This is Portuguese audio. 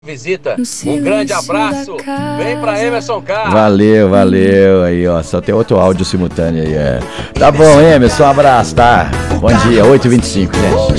visita. Um grande abraço. Vem pra Emerson Carlos. Valeu. Aí, ó. Só tem outro áudio simultâneo aí. Tá bom, Emerson. Um abraço, tá? Bom dia, 8h25, gente.